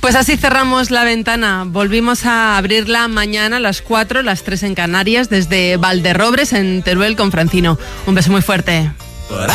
Pues así cerramos La Ventana. Volvimos a abrirla mañana a las 4, las 3 en Canarias, desde Valderrobres, en Teruel, con Francino. Un beso muy fuerte.